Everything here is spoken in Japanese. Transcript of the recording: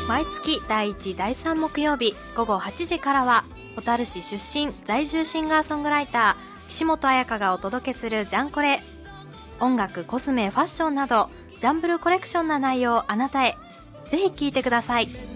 毎月第1、第3木曜日午後8時からは、小樽市出身在住シンガーソングライター岸本彩香がお届けするジャンコレ。音楽、コスメ、ファッションなどジャンブルコレクションな内容をあなたへ。ぜひ聴いてください。